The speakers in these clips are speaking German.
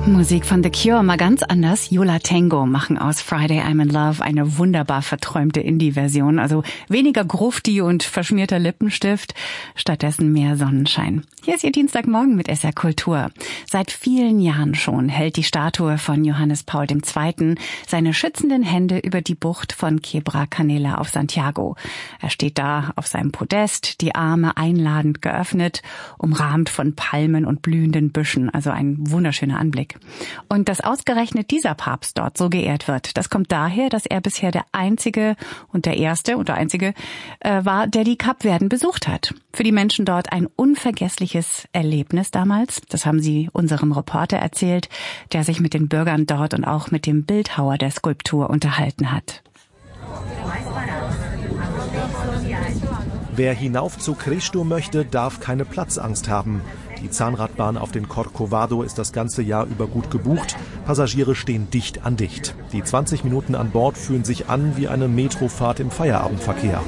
Musik von The Cure, mal ganz anders. Yola Tango machen aus Friday I'm in Love eine wunderbar verträumte Indie-Version. Also weniger Grufti und verschmierter Lippenstift, stattdessen mehr Sonnenschein. Hier ist Ihr Dienstagmorgen mit SR Kultur. Seit vielen Jahren schon hält die Statue von Johannes Paul II. Seine schützenden Hände über die Bucht von Quebra Canela auf Santiago. Er steht da auf seinem Podest, die Arme einladend geöffnet, umrahmt von Palmen und blühenden Büschen. Also ein wunderschöner Anblick. Und dass ausgerechnet dieser Papst dort so geehrt wird, das kommt daher, dass er bisher der einzige und der erste und der einzige war, der die Kapverden besucht hat. Für die Menschen dort ein unvergessliches Erlebnis damals. Das haben sie unserem Reporter erzählt, der sich mit den Bürgern dort und auch mit dem Bildhauer der Skulptur unterhalten hat. Wer hinauf zu Cristo möchte, darf keine Platzangst haben. Die Zahnradbahn auf den Corcovado ist das ganze Jahr über gut gebucht. Passagiere stehen dicht an dicht. Die 20 Minuten an Bord fühlen sich an wie eine Metrofahrt im Feierabendverkehr.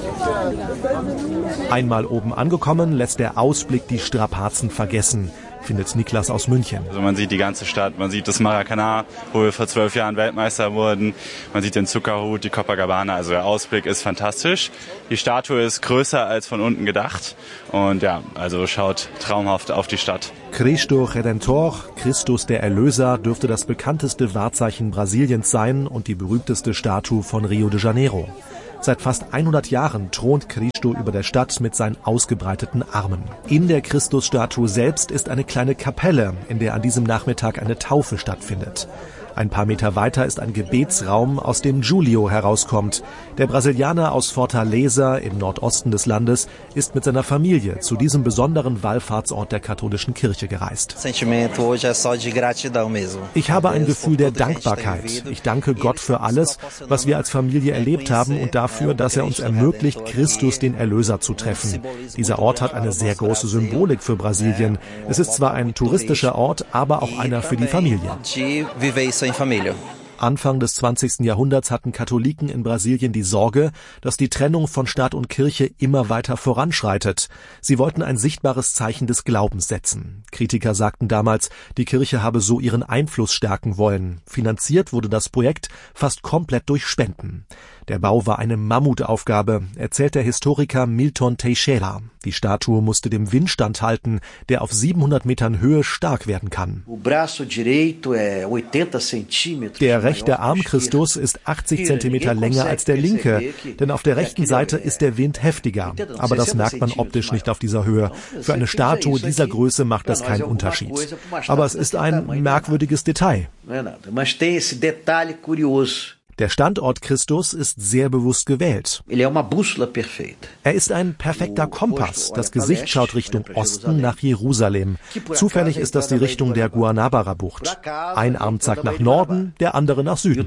Einmal oben angekommen, lässt der Ausblick die Strapazen vergessen, findet Niklas aus München. Also man sieht die ganze Stadt, man sieht das Maracanã, wo wir vor 12 Jahren Weltmeister wurden. Man sieht den Zuckerhut, die Copacabana, also der Ausblick ist fantastisch. Die Statue ist größer als von unten gedacht und ja, also schaut traumhaft auf die Stadt. Cristo Redentor, Christus der Erlöser, dürfte das bekannteste Wahrzeichen Brasiliens sein und die berühmteste Statue von Rio de Janeiro. Seit fast 100 Jahren thront Cristo über der Stadt mit seinen ausgebreiteten Armen. In der Christusstatue selbst ist eine kleine Kapelle, in der an diesem Nachmittag eine Taufe stattfindet. Ein paar Meter weiter ist ein Gebetsraum, aus dem Julio herauskommt. Der Brasilianer aus Fortaleza im Nordosten des Landes ist mit seiner Familie zu diesem besonderen Wallfahrtsort der katholischen Kirche gereist. Ich habe ein Gefühl der Dankbarkeit. Ich danke Gott für alles, was wir als Familie erlebt haben und dafür, dass er uns ermöglicht, Christus, den Erlöser, zu treffen. Dieser Ort hat eine sehr große Symbolik für Brasilien. Es ist zwar ein touristischer Ort, aber auch einer für die Familie. Anfang des 20. Jahrhunderts hatten Katholiken in Brasilien die Sorge, dass die Trennung von Staat und Kirche immer weiter voranschreitet. Sie wollten ein sichtbares Zeichen des Glaubens setzen. Kritiker sagten damals, die Kirche habe so ihren Einfluss stärken wollen. Finanziert wurde das Projekt fast komplett durch Spenden. Der Bau war eine Mammutaufgabe, erzählt der Historiker Milton Teixeira. Die Statue musste dem Wind standhalten, der auf 700 Metern Höhe stark werden kann. Der rechte Arm Christus ist 80 Zentimeter länger als der linke, denn auf der rechten Seite ist der Wind heftiger. Aber das merkt man optisch nicht auf dieser Höhe. Für eine Statue dieser Größe macht das keinen Unterschied. Aber es ist ein merkwürdiges Detail. Der Standort Christus ist sehr bewusst gewählt. Er ist ein perfekter Kompass. Das Gesicht schaut Richtung Osten nach Jerusalem. Zufällig ist das die Richtung der Guanabara-Bucht. Ein Arm zeigt nach Norden, der andere nach Süden.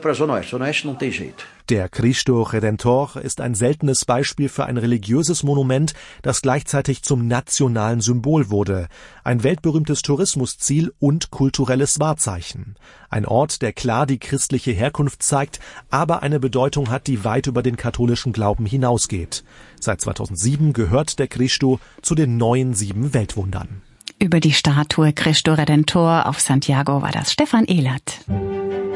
Der Cristo Redentor ist ein seltenes Beispiel für ein religiöses Monument, das gleichzeitig zum nationalen Symbol wurde. Ein weltberühmtes Tourismusziel und kulturelles Wahrzeichen. Ein Ort, der klar die christliche Herkunft zeigt, aber eine Bedeutung hat, die weit über den katholischen Glauben hinausgeht. Seit 2007 gehört der Cristo zu den neuen 7 Weltwundern. Über die Statue Cristo Redentor auf Santiago war das Stefan Ehlert.